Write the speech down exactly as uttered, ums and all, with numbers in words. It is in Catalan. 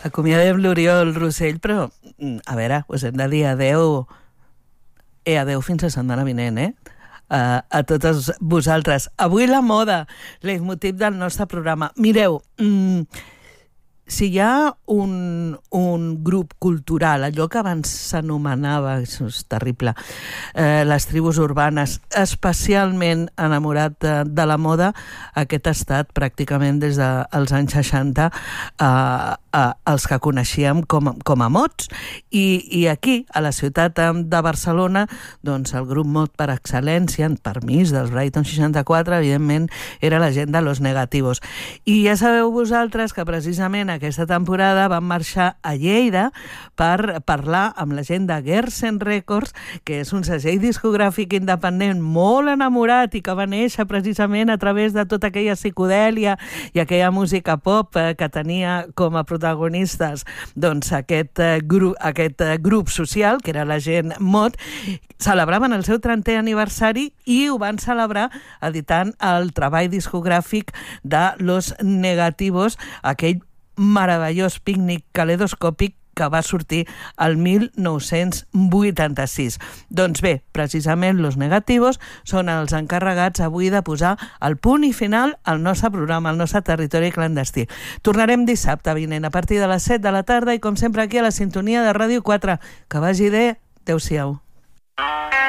Acomiadem l'Oriol Rossell, però, a veure, us hem de dir adeu, eh, adeu fins la setmana vinent, eh? Uh, a totes vosaltres. Avui la moda, leitmotiv del nostre programa. Mireu, mm, si hi ha un, un grup cultural, allò que abans s'anomenava, això és terrible, eh, les tribus urbanes, especialment enamorat de, de la moda, aquest ha estat pràcticament des dels anys seixanta eh, eh, els que coneixíem com, com a mots. I, I aquí, a la ciutat de Barcelona, doncs el grup mot per excel·lència, en permís dels Brighton seixanta-quatre, evidentment, era la gent de Los Negativos. I ja sabeu vosaltres que precisament aquesta temporada van marxar a Lleida per parlar amb la gent de Gersen Records, que és un segell discogràfic independent molt enamorat i que va néixer precisament a través de tota aquella psicodèlia i aquella música pop eh, que tenia com a protagonistes doncs aquest, eh, gru aquest eh, grup social, que era la gent Mot. Celebraven el seu trentè aniversari i ho van celebrar editant el treball discogràfic de Los Negativos, aquell meravellós pícnic calidoscòpic que va sortir el mil nou-cents vuitanta-sis. Doncs bé, precisament Los Negativos són els encarregats avui de posar el punt i final al nostre programa, al nostre territori clandestí. Tornarem dissabte vinent a partir de les set de la tarda i com sempre aquí a la sintonia de Ràdio quatre. Que vagi bé, adeu-siau.